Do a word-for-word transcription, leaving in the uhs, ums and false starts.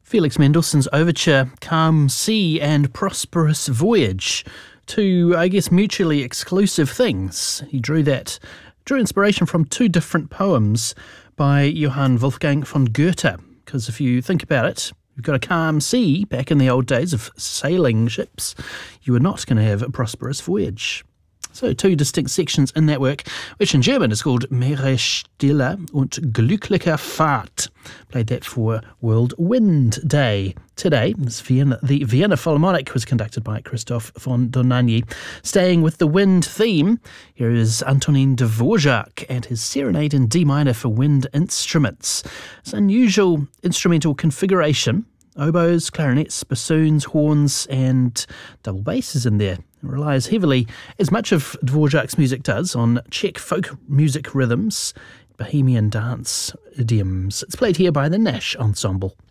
Felix Mendelssohn's overture, Calm Sea and Prosperous Voyage, two, I guess, mutually exclusive things. He drew that, drew inspiration from two different poems by Johann Wolfgang von Goethe, because if you think about it, you've got a calm sea back in the old days of sailing ships, you were not going to have a prosperous voyage. So two distinct sections in that work, which in German is called Meeresstille und glückliche Fahrt. Played that for World Wind Day today. This Vienna, the Vienna Philharmonic was conducted by Christoph von Dohnanyi. Staying with the wind theme, here is Antonin Dvorak and his Serenade in D minor for wind instruments. It's an unusual instrumental configuration. Oboes, clarinets, bassoons, horns and double basses in there. It relies heavily, as much of Dvorak's music does, on Czech folk music rhythms, Bohemian dance idioms. It's played here by the Nash Ensemble.